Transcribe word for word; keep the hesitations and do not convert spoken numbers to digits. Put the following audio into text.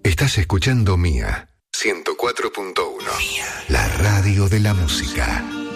Estás escuchando Mía ciento cuatro punto uno, la radio de la música.